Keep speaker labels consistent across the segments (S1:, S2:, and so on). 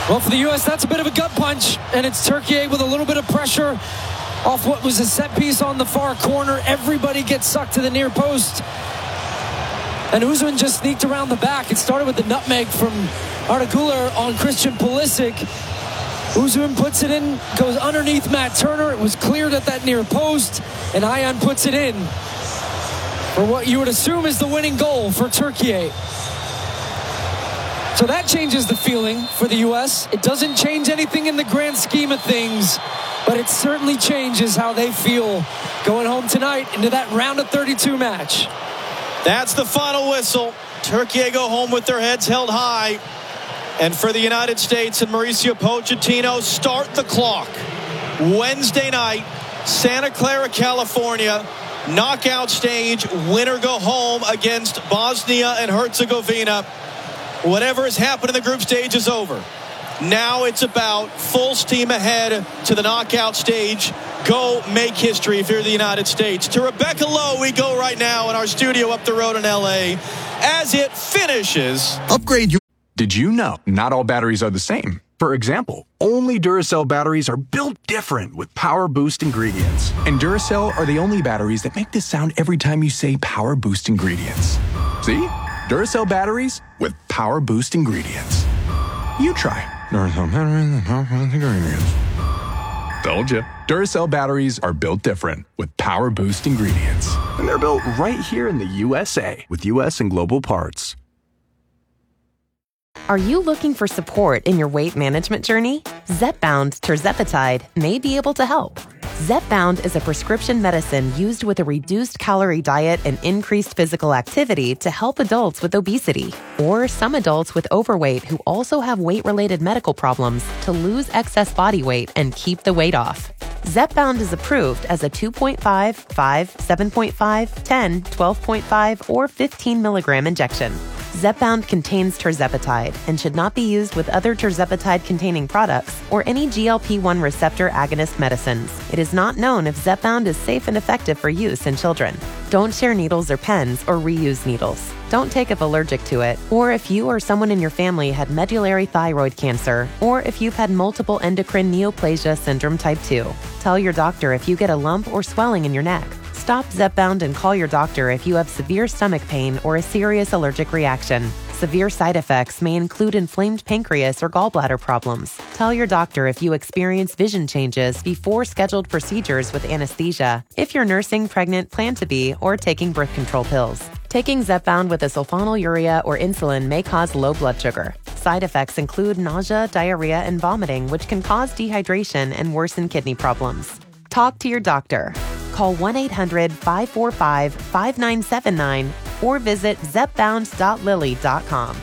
S1: Well, for the U.S., that's a bit of a gut punch, and it's Turkey with a little bit of pressure off what was a set piece on the far corner. Everybody gets sucked to the near post, and Uzun just sneaked around the back. It started with the nutmeg from Arda Güler on Christian Pulisic. Uzun puts it in, goes underneath Matt Turner. It was cleared at that near post, and Ayhan puts it in for what you would assume is the winning goal for Turkey. So that changes the feeling for the U.S. It doesn't change anything in the grand scheme of things, but it certainly changes how they feel going home tonight into that round of 32 match.
S2: That's the final whistle. Turkey go home with their heads held high. And for the United States and Mauricio Pochettino, start the clock. Wednesday night, Santa Clara, California, knockout stage, winner go home against Bosnia and Herzegovina. Whatever has happened in the group stage is over. Now it's about full steam ahead to the knockout stage. Go make history if you're the United States. To Rebecca Lowe we go right now in our studio up the road in L.A. as it finishes.
S3: Upgrade. Did you know not all batteries are the same? For example, only Duracell batteries are built different with Power Boost ingredients. And Duracell are the only batteries that make this sound every time you say Power Boost ingredients. See? Duracell batteries with Power Boost ingredients. You try Duracell batteries with Power Boost ingredients. Told you. Duracell batteries are built different with Power Boost ingredients. And they're built right here in the USA with US and global parts.
S4: Are you looking for support in your weight management journey? Zepbound tirzepatide may be able to help. Zepbound is a prescription medicine used with a reduced calorie diet and increased physical activity to help adults with obesity, or some adults with overweight who also have weight-related medical problems to lose excess body weight and keep the weight off. Zepbound is approved as a 2.5, 5, 7.5, 10, 12.5, or 15 milligram injection. Zepbound contains tirzepatide and should not be used with other tirzepatide-containing products or any GLP-1 receptor agonist medicines. It is not known if Zepbound is safe and effective for use in children. Don't share needles or pens or reuse needles. Don't take if allergic to it, or if you or someone in your family had medullary thyroid cancer, or if you've had multiple endocrine neoplasia syndrome type 2. Tell your doctor if you get a lump or swelling in your neck. Stop Zepbound and call your doctor if you have severe stomach pain or a serious allergic reaction. Severe side effects may include inflamed pancreas or gallbladder problems. Tell your doctor if you experience vision changes before scheduled procedures with anesthesia, if you're nursing, pregnant, plan to be, or taking birth control pills. Taking Zepbound with a sulfonylurea or insulin may cause low blood sugar. Side effects include nausea, diarrhea, and vomiting, which can cause dehydration and worsen kidney problems. Talk to your doctor. Call 1-800-545-5979 or visit zepbound.lilly.com.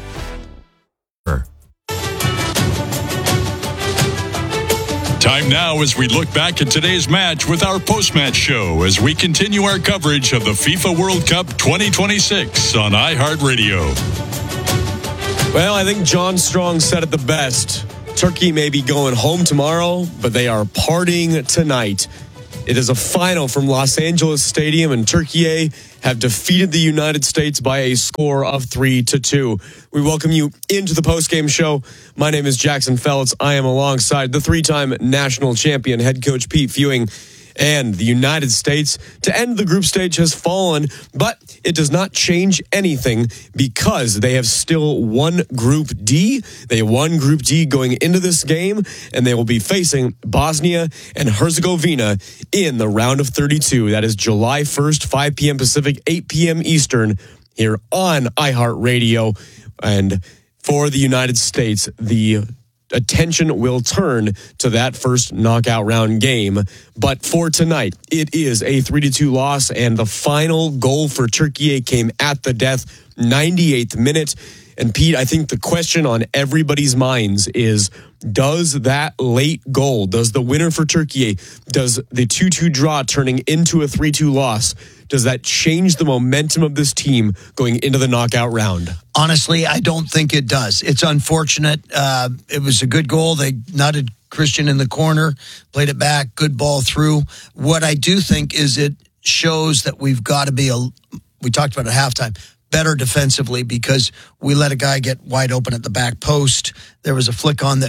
S5: Time now as we look back at today's match with our post-match show as we continue our coverage of the FIFA World Cup 2026 on iHeartRadio.
S6: Well, I think John Strong said it the best. Turkey may be going home tomorrow, but they are partying tonight. It is a final from Los Angeles Stadium, and Turkey have defeated the United States by a score of 3-2. We welcome you into the postgame show. My name is Jackson Feltz. I am alongside the three-time national champion head coach Pete Fewing. And the United States, to end the group stage, has fallen, but it does not change anything because they have still won Group D. They won Group D going into this game, and they will be facing Bosnia and Herzegovina in the round of 32. That is July 1st, 5 p.m. Pacific, 8 p.m. Eastern, here on iHeartRadio. And for the United States, the attention will turn to that first knockout round game. But for tonight, it is a 3-2 loss, and the final goal for Turkey came at the death, 98th minute. And Pete, I think the question on everybody's minds is, does that late goal, does the winner for Turkey, does the 2-2 draw turning into a 3-2 loss, does that change the momentum of this team going into the knockout round?
S7: Honestly, I don't think it does. It's unfortunate. It was a good goal. They nutted Christian in the corner, played it back, good ball through. What I do think is it shows that we've got to be, we talked about it at halftime, better defensively, because we let a guy get wide open at the back post. There was a flick on that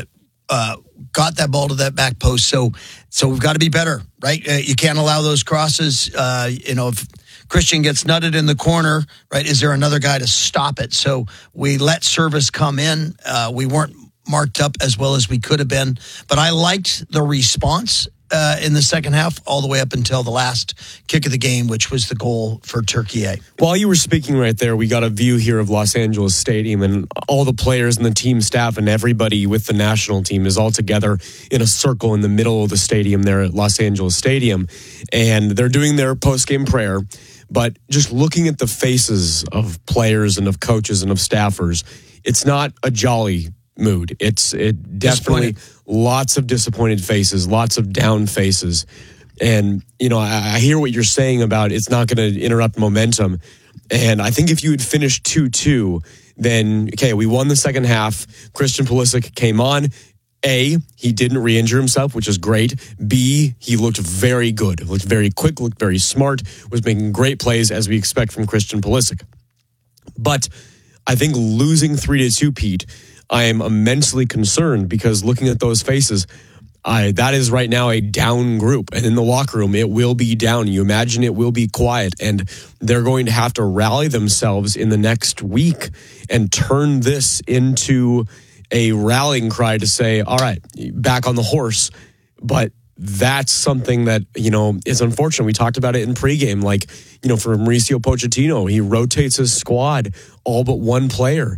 S7: got that ball to that back post. So we've got to be better, right? You can't allow those crosses. If Christian gets nutted in the corner, right, is there another guy to stop it? So we let service come in. We weren't marked up as well as we could have been. But I liked the response in the second half all the way up until the last kick of the game, which was the goal for Turkey.
S6: While you were speaking right there, we got a view here of Los Angeles Stadium, and all the players and the team staff and everybody with the national team is all together in a circle in the middle of the stadium there at Los Angeles Stadium. And they're doing their post-game prayer. But just looking at the faces of players and of coaches and of staffers, it's not a jolly mood. It definitely lots of disappointed faces, lots of down faces. And, I hear what you're saying about it's not going to interrupt momentum. And I think if you had finished 2-2, then, okay, we won the second half. Christian Pulisic came on. A, he didn't re-injure himself, which is great. B, he looked very good, looked very quick, looked very smart, was making great plays as we expect from Christian Pulisic. But I think losing 3-2, Pete, I am immensely concerned because looking at those faces, that is right now a down group. And in the locker room, it will be down. You imagine it will be quiet. And they're going to have to rally themselves in the next week and turn this into a rallying cry to say, all right, back on the horse. But that's something that, is unfortunate. We talked about it in pregame. For Mauricio Pochettino, he rotates his squad, all but one player.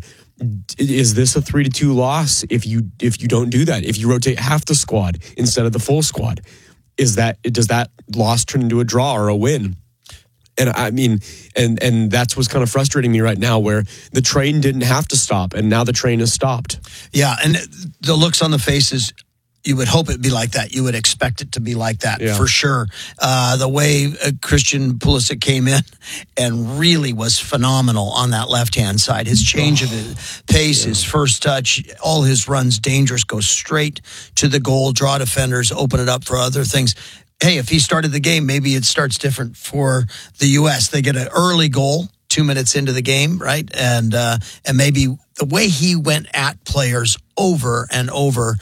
S6: Is this a 3-2 loss if you don't do that? If you rotate half the squad instead of the full squad, does that loss turn into a draw or a win? And I mean, and that's what's kind of frustrating me right now, where the train didn't have to stop, and now the train has stopped.
S7: Yeah, and the looks on the faces, you would hope it'd be like that. You would expect it to be like that, for sure. The way Christian Pulisic came in and really was phenomenal on that left-hand side. His change of his pace, his first touch, all his runs dangerous, go straight to the goal, draw defenders, open it up for other things. Hey, if he started the game, maybe it starts different for the U.S. They get an early goal 2 minutes into the game, right? And maybe the way he went at players over and over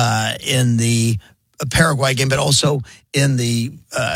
S7: in the Paraguay game, but also in the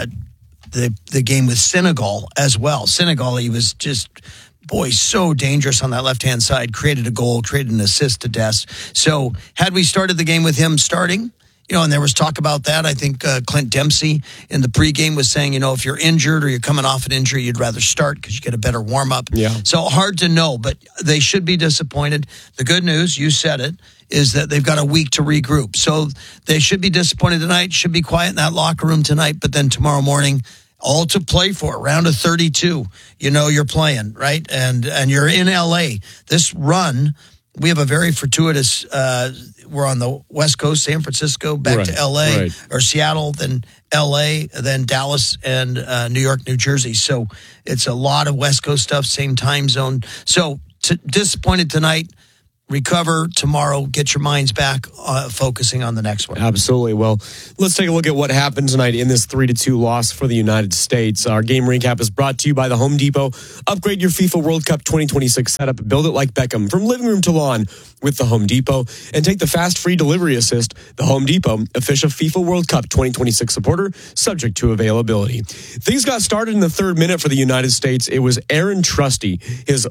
S7: game with Senegal as well. Senegal, he was just, so dangerous on that left-hand side, created a goal, created an assist to Dest. So had we started the game with him starting, and there was talk about that. I think Clint Dempsey in the pregame was saying, if you're injured or you're coming off an injury, you'd rather start because you get a better warm-up.
S6: Yeah.
S7: So hard to know, but they should be disappointed. The good news, you said it, is that they've got a week to regroup. So they should be disappointed tonight, should be quiet in that locker room tonight, but then tomorrow morning, all to play for, round of 32. You're playing, right? And you're in L.A. This run, we have a very fortuitous we're on the West Coast, San Francisco, back to L.A., or Seattle, then L.A., then Dallas, and New York, New Jersey. So it's a lot of West Coast stuff, same time zone. So disappointed tonight. Recover tomorrow, get your minds back focusing on the next one.
S6: Absolutely. Well, let's take a look at what happened tonight in this 3-2 loss for the United States. Our game recap is brought to you by the Home Depot. Upgrade your FIFA World Cup 2026 setup. Build it like Beckham from living room to lawn with the Home Depot. And take the fast free delivery assist. The Home Depot, official FIFA World Cup 2026 supporter, subject to availability. Things got started in the third minute for the United States. It was Austin Trusty,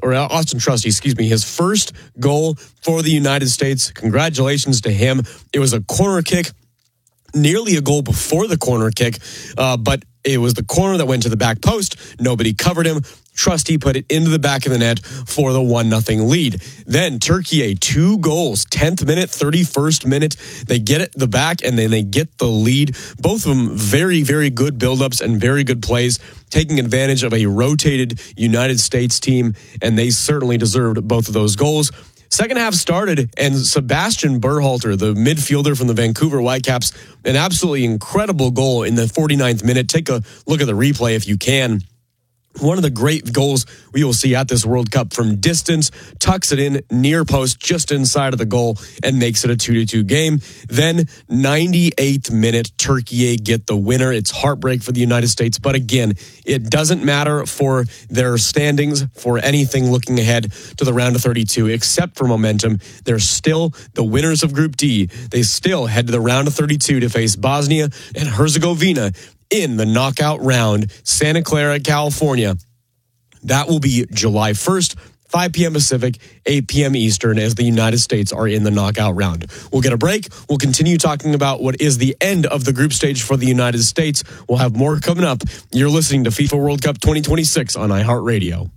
S6: his first goal for the United States. Congratulations to him. It was a corner kick, nearly a goal before the corner kick, but it was the corner that went to the back post. Nobody covered him. Trusty put it into the back of the net for the 1-0 lead. Then Turkey, 2 goals, 10th minute, 31st minute. They get it the back and then they get the lead. Both of them very, very good buildups and very good plays, taking advantage of a rotated United States team, and they certainly deserved both of those goals. Second half started, and Sebastian Berhalter, the midfielder from the Vancouver Whitecaps, an absolutely incredible goal in the 49th minute. Take a look at the replay if you can. One of the great goals we will see at this World Cup from distance, tucks it in near post just inside of the goal and makes it a 2-2 game. Then 98th minute, Turkey get the winner. It's heartbreak for the United States. But again, it doesn't matter for their standings, for anything looking ahead to the round of 32, except for momentum. They're still the winners of Group D. They still head to the round of 32 to face Bosnia and Herzegovina in the knockout round, Santa Clara, California. That will be July 1st, 5 p.m. Pacific, 8 p.m. Eastern, as the United States are in the knockout round. We'll get a break. We'll continue talking about what is the end of the group stage for the United States. We'll have more coming up. You're listening to FIFA World Cup 2026 on iHeartRadio.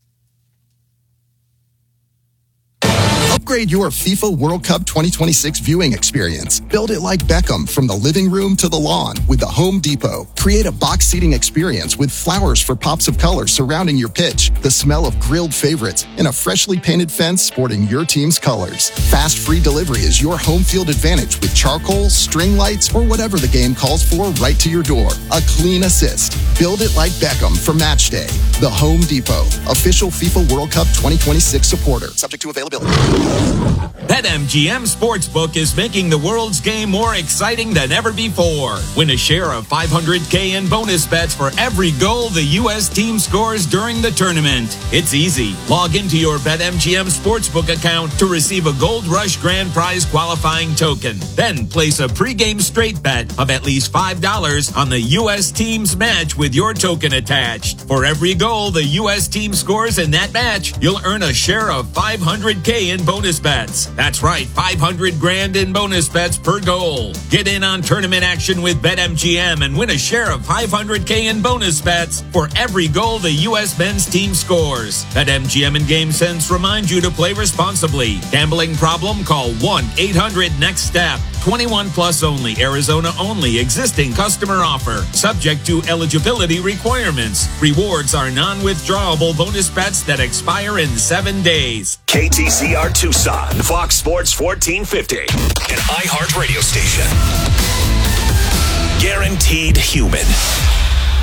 S8: Upgrade your FIFA World Cup 2026 viewing experience. Build it like Beckham from the living room to the lawn with the Home Depot. Create a box seating experience with flowers for pops of color surrounding your pitch, the smell of grilled favorites, and a freshly painted fence sporting your team's colors. Fast free delivery is your home field advantage with charcoal, string lights, or whatever the game calls for right to your door. A clean assist. Build it like Beckham for match day. The Home Depot, official FIFA World Cup 2026 supporter. Subject to availability.
S9: BetMGM Sportsbook is making the world's game more exciting than ever before. Win a share of $500K in bonus bets for every goal the U.S. team scores during the tournament. It's easy. Log into your BetMGM Sportsbook account to receive a Gold Rush Grand Prize qualifying token. Then place a pregame straight bet of at least $5 on the U.S. team's match with your token attached. For every goal the U.S. team scores in that match, you'll earn a share of $500K in bonus bets. That's right, $500,000 in bonus bets per goal. Get in on tournament action with BetMGM and win a share of $500K in bonus bets for every goal the U.S. men's team scores. BetMGM and GameSense remind you to play responsibly. Gambling problem? Call 1-800-NEXT-STEP. 21 plus only. Arizona only. Existing customer offer. Subject to eligibility requirements. Rewards are non-withdrawable bonus bets that expire in 7 days.
S10: KTCR Tucson, Fox Sports 1450, an iHeart radio station. Guaranteed human.